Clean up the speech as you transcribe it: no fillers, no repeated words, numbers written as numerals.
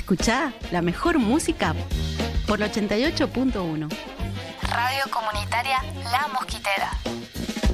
Escuchá la mejor música por el 88.1. Radio Comunitaria La Mosquitera.